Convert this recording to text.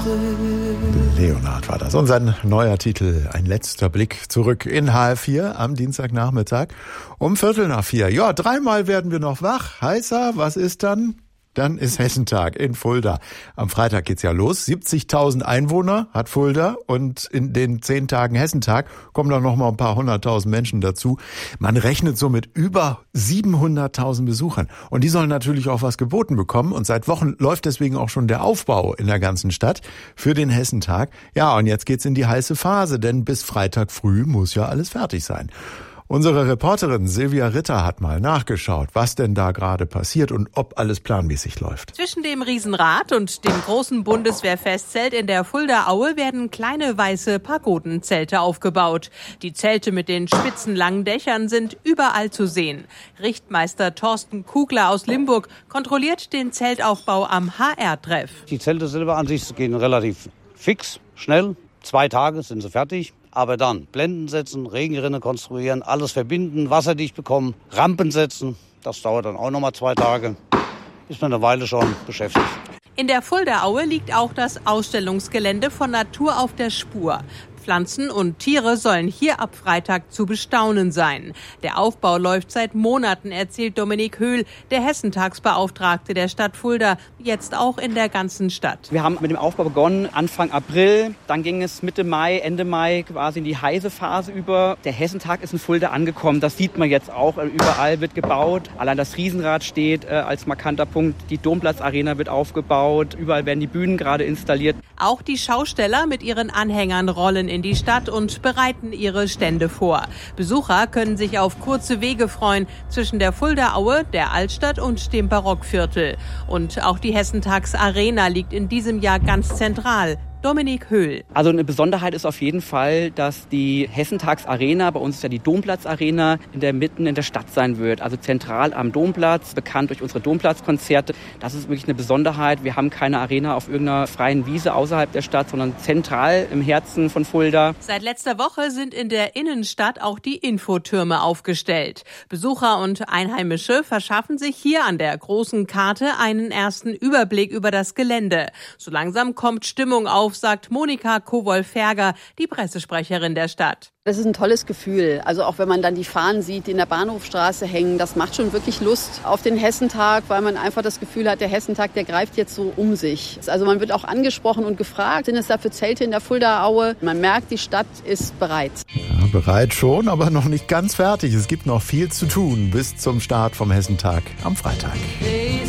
Leonard war das. Und sein neuer Titel, ein letzter Blick zurück in HR4 am Dienstagnachmittag um 3:15. Ja, dreimal werden wir noch wach. Heißer, was ist dann? Dann ist Hessentag in Fulda. Am Freitag geht's ja los. 70.000 Einwohner hat Fulda und in den 10 Tagen Hessentag kommen dann noch mal ein paar 100.000 Menschen dazu. Man rechnet so mit über 700.000 Besuchern. Und die sollen natürlich auch was geboten bekommen. Und seit Wochen läuft deswegen auch schon der Aufbau in der ganzen Stadt für den Hessentag. Ja, und jetzt geht's in die heiße Phase, denn bis Freitag früh muss ja alles fertig sein. Unsere Reporterin Silvia Ritter hat mal nachgeschaut, was denn da gerade passiert und ob alles planmäßig läuft. Zwischen dem Riesenrad und dem großen Bundeswehrfestzelt in der Fulda Aue werden kleine weiße Pagodenzelte aufgebaut. Die Zelte mit den spitzen langen Dächern sind überall zu sehen. Richtmeister Thorsten Kugler aus Limburg kontrolliert den Zeltaufbau am HR-Treff. Die Zelte selber an sich gehen relativ fix, schnell. 2 Tage sind sie fertig. Aber dann Blenden setzen, Regenrinne konstruieren, alles verbinden, wasserdicht bekommen, Rampen setzen. Das dauert dann auch nochmal 2 Tage. Ist man eine Weile schon beschäftigt. In der Fulda Aue liegt auch das Ausstellungsgelände von Natur auf der Spur. Pflanzen und Tiere sollen hier ab Freitag zu bestaunen sein. Der Aufbau läuft seit Monaten, erzählt Dominik Höhl, der Hessentagsbeauftragte der Stadt Fulda, jetzt auch in der ganzen Stadt. Wir haben mit dem Aufbau begonnen Anfang April, dann ging es Mitte Mai, Ende Mai quasi in die heiße Phase über. Der Hessentag ist in Fulda angekommen, das sieht man jetzt auch, überall wird gebaut. Allein das Riesenrad steht als markanter Punkt, die Domplatzarena wird aufgebaut, überall werden die Bühnen gerade installiert. Auch die Schausteller mit ihren Anhängern rollen in die Stadt und bereiten ihre Stände vor. Besucher können sich auf kurze Wege freuen zwischen der Fulda Aue, der Altstadt und dem Barockviertel. Und auch die Hessentagsarena liegt in diesem Jahr ganz zentral. Dominik Höhl. Also eine Besonderheit ist auf jeden Fall, dass die Hessentagsarena, bei uns ist ja die Domplatzarena, mitten in der Stadt sein wird. Also zentral am Domplatz, bekannt durch unsere Domplatzkonzerte. Das ist wirklich eine Besonderheit. Wir haben keine Arena auf irgendeiner freien Wiese außerhalb der Stadt, sondern zentral im Herzen von Fulda. Seit letzter Woche sind in der Innenstadt auch die Infotürme aufgestellt. Besucher und Einheimische verschaffen sich hier an der großen Karte einen ersten Überblick über das Gelände. So langsam kommt Stimmung auf, sagt Monika Kowol-Ferger, die Pressesprecherin der Stadt. Das ist ein tolles Gefühl. Also auch wenn man dann die Fahnen sieht, die in der Bahnhofstraße hängen, das macht schon wirklich Lust auf den Hessentag, weil man einfach das Gefühl hat, der Hessentag, der greift jetzt so um sich. Also man wird auch angesprochen und gefragt, sind es dafür Zelte in der Fulda Aue? Man merkt, die Stadt ist bereit. Ja, bereit schon, aber noch nicht ganz fertig. Es gibt noch viel zu tun bis zum Start vom Hessentag am Freitag.